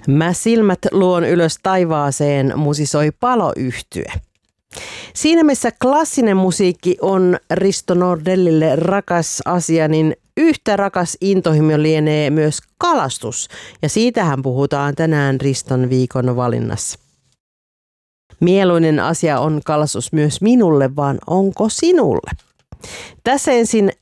Mä silmät luon ylös taivaaseen musisoi Paloyhtye. Siinä missä klassinen musiikki on Risto Nordellille rakas asia, niin yhtä rakas intohimo lienee myös kalastus. Ja siitähän puhutaan tänään Riston viikon valinnassa. Mieluinen asia on kalastus myös minulle, vaan onko sinulle? Tässä ensin